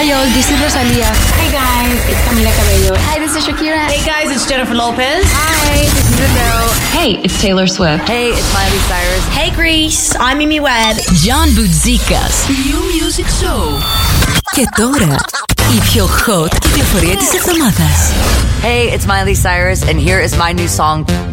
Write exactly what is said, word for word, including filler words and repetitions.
Hi all, this is Rosalia. Hey guys, it's Camila Cabello. Hi, this is Shakira. Hey guys, it's Jennifer Lopez. Hi, this is Adele. Hey, it's Taylor Swift. Hey, it's Miley Cyrus. Hey Greece, I'm Mimi Webb. John Boutsikas. New Music Show. Και τώρα, η πιο hot κυκλοφορία της εβδομάδας. Hey, it's Miley Cyrus and here is my new song